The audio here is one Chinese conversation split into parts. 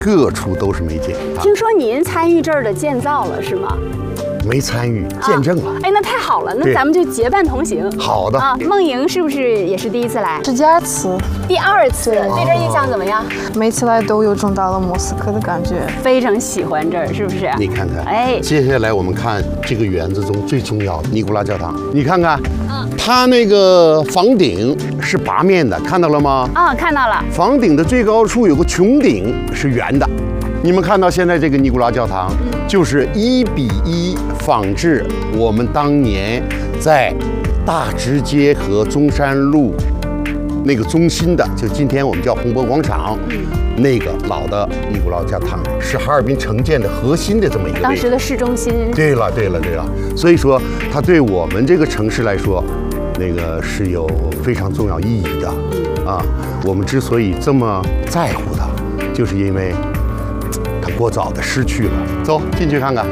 各处都是媒介。 听说您参与这儿的建造了是吗？ 没参与，见证了。 哎，那太好了，那咱们就结伴同行。 好的啊，梦莹是不是也是第一次来？ 是第二次， 第二次，对这儿印象怎么样？ 每次来都有种到了莫斯科的感觉， 非常喜欢这儿，是不是？ 你看看， 哎， 接下来我们看这个园子中最重要的尼古拉教堂。你看看，它那个房顶是八面的，看到了吗？ 啊，看到了。 房顶的最高处有个穹顶是圆的。你们看到现在这个尼古拉教堂，就是1:1仿制我们当年在大直街和中山路那个中心的，就今天我们叫红博广场，那个老的尼古拉教堂是哈尔滨城建的核心的这么一个位置， 当时的市中心。 对了。所以说，它对我们这个城市来说，那个是有非常重要意义的啊。我们之所以这么在乎它，就是因为它过早的失去了。走进去看看。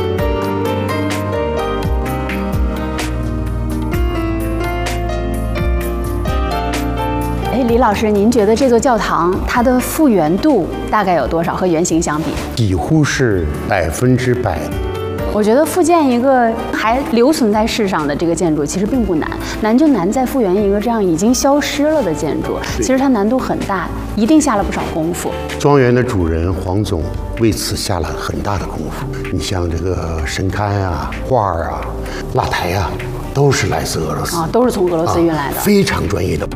哎，李老师，您觉得这座教堂它的复原度大概有多少？和原型相比， 几乎是100%。 我觉得复建一个还留存在世上的这个建筑其实并不难，难就难在复原一个这样已经消失了的建筑。其实它难度很大，一定下了不少功夫。 庄园的主人黄总为此下了很大的功夫。你像这个神龛啊、画啊、蜡台啊，都是来自俄罗斯啊，都是从俄罗斯运来的， 非常专业的。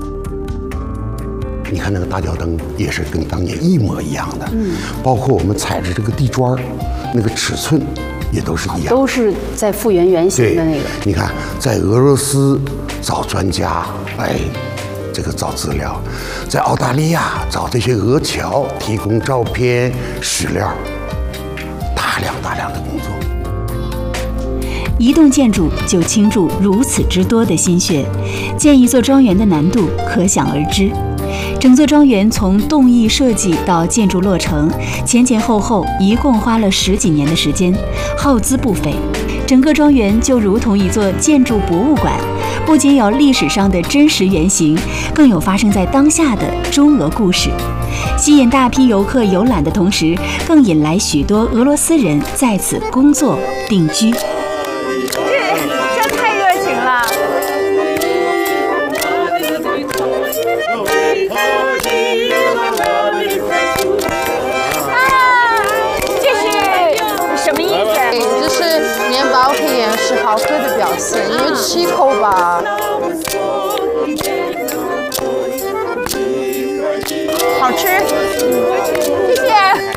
你看那个大吊灯也是跟当年一模一样的，包括我们踩着这个地砖，那个尺寸也都是一样， 都是在复原原型的那个。 你看，在俄罗斯找专家，这个找资料，在澳大利亚找这些俄侨，提供照片、史料，大量的工作。 一栋建筑就倾注如此之多的心血，建一座庄园的难度可想而知。整座庄园从动艺设计到建筑落成，前后一共花了10几年的时间，耗资不菲。整个庄园就如同一座建筑博物馆，不仅有历史上的真实原型，更有发生在当下的中俄故事，吸引大批游客游览的同时，更引来许多俄罗斯人在此工作定居。 这太热情了！这是什么意思？ 这是面包黑岩是好客的表现，因为吃一口吧。 好吃，谢谢。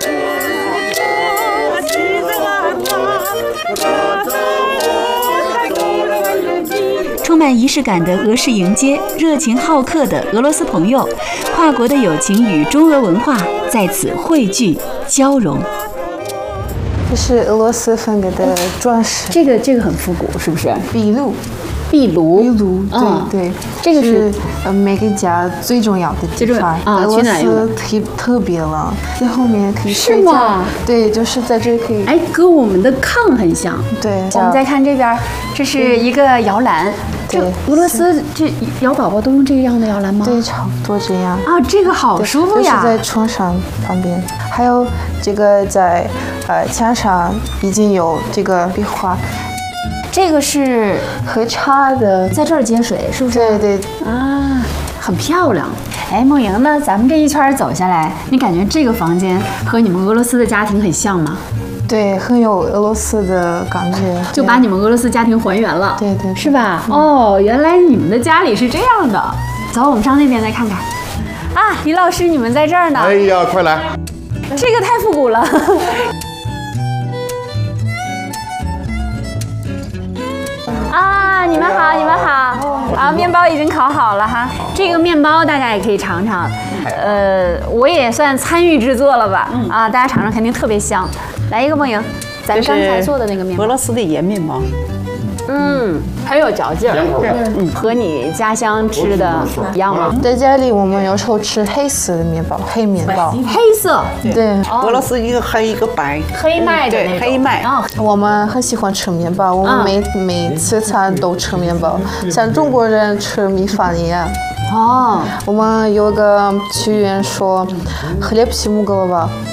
充满仪式感的俄式迎接，热情好客的俄罗斯朋友，跨国的友情与中俄文化在此汇聚交融。 这是俄罗斯风格的装饰， 这个很复古，是不是？ 壁炉， 壁炉， 对， 这个是每个家最重要的地方。俄罗斯特别了，在后面可以睡觉。是吗？对，就是在这可以。 哎，跟我们的炕很像。 对， 我们再看这边，这是一个摇篮。 对， 俄罗斯这摇宝宝都用这样的摇篮吗？ 对，差不多这样。 啊，这个好舒服呀！ 就是在床上旁边，还有这个在墙上已经有这个壁画。 这个是喝茶的， 在这儿接水，是不是？ 对啊，很漂亮。哎，梦莹呢？咱们这一圈走下来，你感觉这个房间和你们俄罗斯的家庭很像吗？ 对，很有俄罗斯的感觉， 就把你们俄罗斯家庭还原了， 对， 是吧？哦，原来你们的家里是这样的。走，我们上那边再看看。啊，李老师，你们在这儿呢。 哎呀，快来！ 这个太复古了。啊，你们好，你们好。啊，面包已经烤好了哈。这个面包大家也可以尝尝。我也算参与制作了吧？啊，大家尝尝，肯定特别香。来一个梦莹，咱刚才做的那个面包。 俄罗斯的盐面包。 很有嚼劲儿，和你家乡吃的一样吗？ 在家里我们有时候吃黑色的面包，黑面包， 黑色， 对， 俄罗斯一个黑一个白， 黑麦的那种， 对，黑麦。 我们很喜欢吃面包，我们每次餐都吃面包，像中国人吃米饭一样。 哦， 我们有个屈原说，хлеб всему голова。